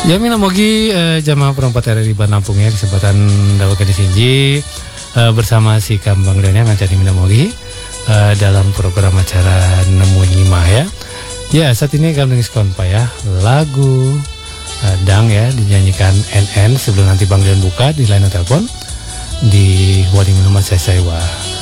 Ya mina mogi jamaah perempat RRI Banampung ya kesempatan dawakan disinji bersama si Kambang Dania ngancani mina mogi dalam program acara Nemu Nyimah ya. Ya saat ini kami ngeskon pak ya lagu dang ya dinyanyikan NN sebelum nanti Bang Dian buka di line telepon di Wali Minuman Sesewa.